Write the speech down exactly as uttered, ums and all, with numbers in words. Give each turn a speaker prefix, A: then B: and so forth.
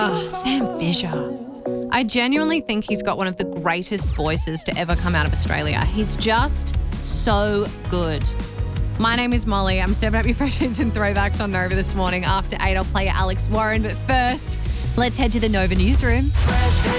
A: Oh, Sam Fisher. I genuinely think he's got one of the greatest voices to ever come out of Australia. He's just so good. My name is Molly. I'm serving up your fresh hits and throwbacks on Nova this morning. After eight, I'll play Alex Warren. But first, let's head to the Nova newsroom.